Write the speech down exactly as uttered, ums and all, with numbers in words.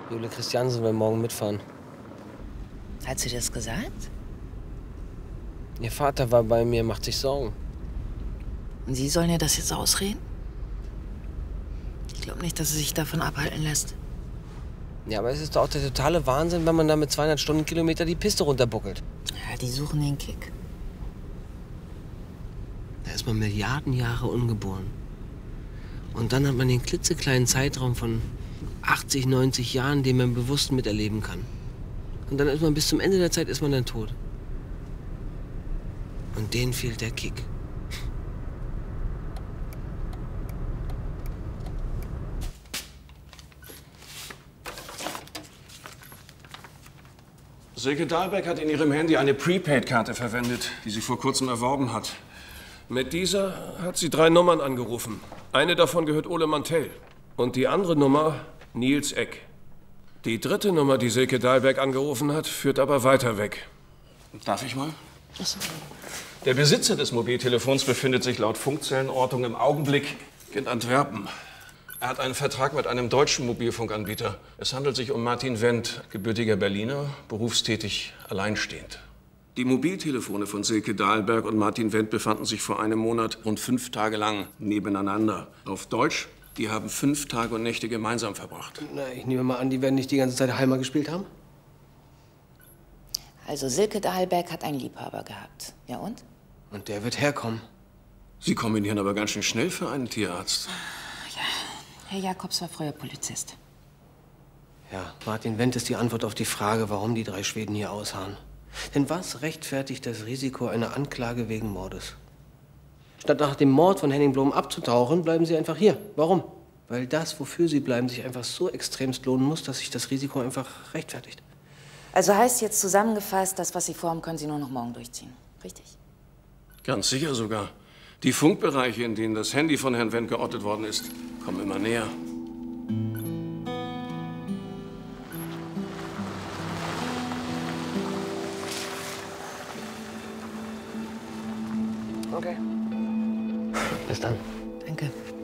Jule Christiansen will morgen mitfahren. Hat sie das gesagt? Ihr Vater war bei mir, macht sich Sorgen. Und Sie sollen ihr das jetzt ausreden? Ich glaube nicht, dass sie sich davon abhalten lässt. Ja, aber es ist doch auch der totale Wahnsinn, wenn man da mit zweihundert Stundenkilometer die Piste runterbuckelt. Ja, die suchen den Kick. Da ist man Milliarden Jahre ungeboren. Und dann hat man den klitzekleinen Zeitraum von achtzig, neunzig Jahren, den man bewusst miterleben kann. Und dann ist man bis zum Ende der Zeit ist man dann tot. Und denen fehlt der Kick. Silke Dahlbeck hat in ihrem Handy eine Prepaid-Karte verwendet, die sie vor kurzem erworben hat. Mit dieser hat sie drei Nummern angerufen. Eine davon gehört Ole Mantell und die andere Nummer Nils Eck. Die dritte Nummer, die Silke Dahlbeck angerufen hat, führt aber weiter weg. Darf ich mal? Ach so. Der Besitzer des Mobiltelefons befindet sich laut Funkzellenortung im Augenblick in Antwerpen. Er hat einen Vertrag mit einem deutschen Mobilfunkanbieter. Es handelt sich um Martin Wendt, gebürtiger Berliner, berufstätig, alleinstehend. Die Mobiltelefone von Silke Dahlberg und Martin Wendt befanden sich vor einem Monat rund fünf Tage lang nebeneinander. Auf Deutsch, die haben fünf Tage und Nächte gemeinsam verbracht. Na, ich nehme mal an, die werden nicht die ganze Zeit Heimer gespielt haben? Also Silke Dahlberg hat einen Liebhaber gehabt. Ja und? Und der wird herkommen. Sie kombinieren aber ganz schön schnell für einen Tierarzt. Herr Jakobs war früher Polizist. Ja, Martin Wendt ist die Antwort auf die Frage, warum die drei Schweden hier ausharren. Denn was rechtfertigt das Risiko einer Anklage wegen Mordes? Statt nach dem Mord von Henning Blom abzutauchen, bleiben sie einfach hier. Warum? Weil das, wofür sie bleiben, sich einfach so extremst lohnen muss, dass sich das Risiko einfach rechtfertigt. Also heißt jetzt zusammengefasst, das, was Sie vorhaben, können Sie nur noch morgen durchziehen. Richtig? Ganz sicher sogar. Die Funkbereiche, in denen das Handy von Herrn Wendt geortet worden ist, kommen immer näher. Okay. Bis dann. Danke.